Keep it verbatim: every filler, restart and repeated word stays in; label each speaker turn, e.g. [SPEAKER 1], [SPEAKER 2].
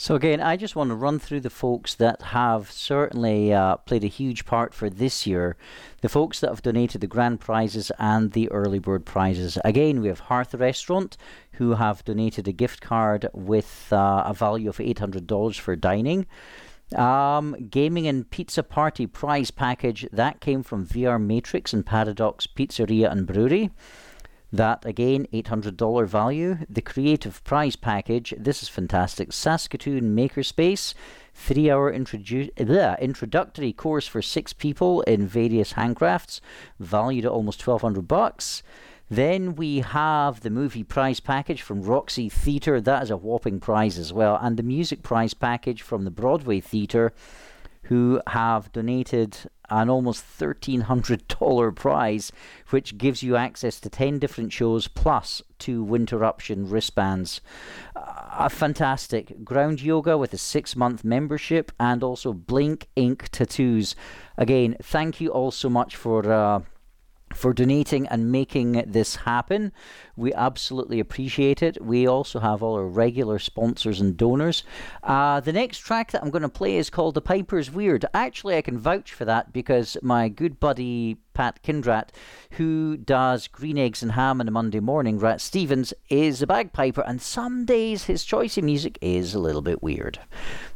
[SPEAKER 1] So again, I just want to run through the folks that have certainly uh, played a huge part for this year. The folks that have donated the grand prizes and the early bird prizes. Again, we have Hearth Restaurant, who have donated a gift card with uh, a value of eight hundred dollars for dining. Um, Gaming and Pizza Party prize package, that came from V R Matrix and Paradox Pizzeria and Brewery. That, again, eight hundred dollars value. The Creative Prize Package, this is fantastic. Saskatoon Makerspace, three-hour introdu- bleh, introductory course for six people in various handcrafts, valued at almost twelve hundred bucks. Then we have the Movie Prize Package from Roxy Theatre. That is a whopping prize as well. And the Music Prize Package from the Broadway Theatre, who have donated an almost thirteen hundred dollars prize, which gives you access to ten different shows plus two Winterruption wristbands. Uh, fantastic. Ground Yoga with a six-month membership, and also Blink Ink Tattoos. Again, thank you all so much for... Uh, for donating and making this happen. We absolutely appreciate it. We also have all our regular sponsors and donors. Uh, the next track that I'm going to play is called The Piper's Weird. Actually, I can vouch for that because my good buddy Pat Kindrat, who does Green Eggs and Ham on a Monday morning, Rat Stevens, is a bagpiper, and some days his choice of music is a little bit weird.